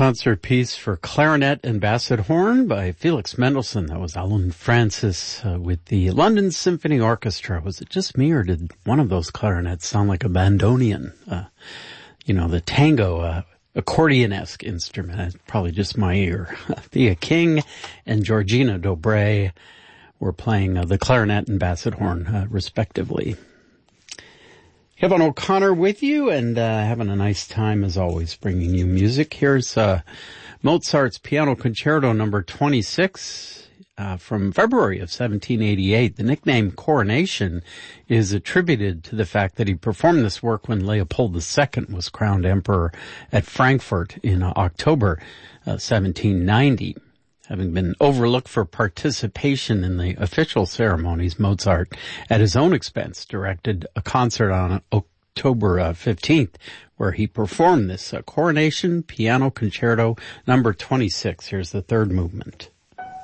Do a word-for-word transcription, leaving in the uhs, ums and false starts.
concert piece for clarinet and basset horn by Felix Mendelssohn. That was Alan Francis uh, with the London Symphony Orchestra. Was it just me, or did one of those clarinets sound like a bandoneon? Uh, you know, the tango, uh, accordion-esque instrument. It's probably just my ear. Thea King and Georgina Dobre were playing uh, the clarinet and basset horn, uh, respectively. Kevin O'Connor with you, and uh, having a nice time as always bringing you music. Here's uh, Mozart's Piano Concerto number twenty-six uh, from February of seventeen eighty-eight. The nickname Coronation is attributed to the fact that he performed this work when Leopold the Second was crowned emperor at Frankfurt in uh, October uh, seventeen ninety. Having been overlooked for participation in the official ceremonies, Mozart, at his own expense, directed a concert on October uh, fifteenth, where he performed this uh, Coronation Piano Concerto number twenty-six. Here's the third movement.